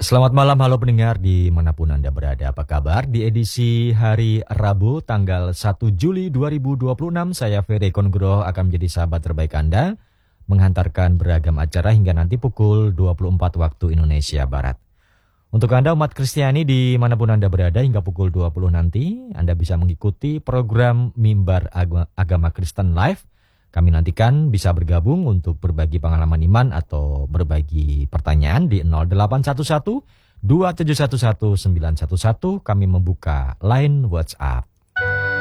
Selamat malam, halo pendengar dimanapun Anda berada. Apa kabar? Di edisi hari Rabu tanggal 1 Juli 2026, saya Ferry Kongroh akan menjadi sahabat terbaik Anda, menghantarkan beragam acara hingga nanti pukul 24 waktu Indonesia Barat. Untuk Anda umat Kristiani dimanapun Anda berada hingga pukul 20 nanti, Anda bisa mengikuti program Mimbar Agama Kristen Live. Kami nantikan bisa bergabung untuk berbagi pengalaman iman atau berbagi pertanyaan di 0811 2711 911. Kami membuka line WhatsApp.